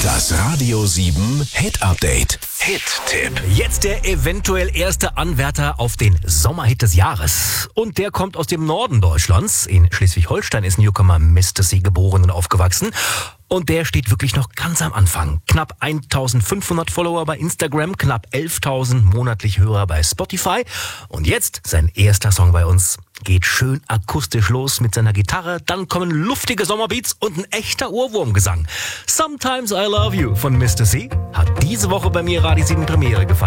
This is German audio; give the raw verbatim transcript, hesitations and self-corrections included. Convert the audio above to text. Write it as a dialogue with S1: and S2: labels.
S1: Das Radio sieben Hit Update. Hit-Tipp.
S2: Jetzt der eventuell erste Anwärter auf den Sommerhit des Jahres. Und der kommt aus dem Norden Deutschlands. In Schleswig-Holstein ist Newcomer Mister C geboren und aufgewachsen. Und der steht wirklich noch ganz am Anfang. Knapp eintausendfünfhundert Follower bei Instagram, knapp elftausend monatlich Hörer bei Spotify. Und jetzt sein erster Song bei uns. Geht schön akustisch los mit seiner Gitarre, dann kommen luftige Sommerbeats und ein echter Ohrwurmgesang. Sometimes I Love You von Mister C hat diese Woche bei mir Radio sieben Premiere gefeiert.